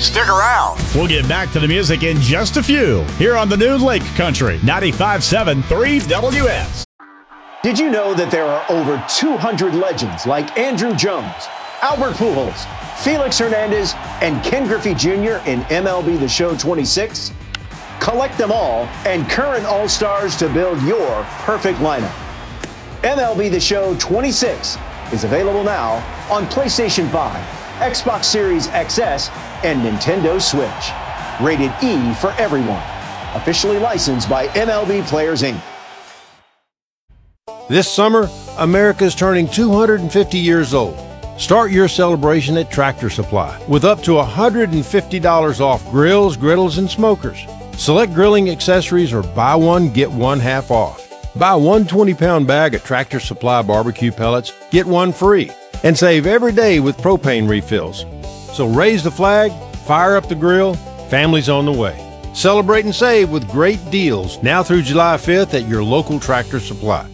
Stick around. We'll get back to the music in just a few here on the new Lake Country 95.7 3WS. Did you know that there are over 200 legends like Andruw Jones, Albert Pujols, Felix Hernandez, and Ken Griffey Jr. in MLB The Show 26? Collect them all and current All-Stars to build your perfect lineup. MLB The Show 26 is available now on PlayStation 5, Xbox Series XS, and Nintendo Switch. Rated E for everyone. Officially licensed by MLB Players, Inc. This summer, America is turning 250 years old. Start your celebration at Tractor Supply with up to $150 off grills, griddles, and smokers. Select grilling accessories or buy one, get one half off. Buy one 20-pound bag of Tractor Supply barbecue pellets, get one free. And save every day with propane refills. So raise the flag, fire up the grill, family's on the way. Celebrate and save with great deals now through July 5th at your local Tractor Supply.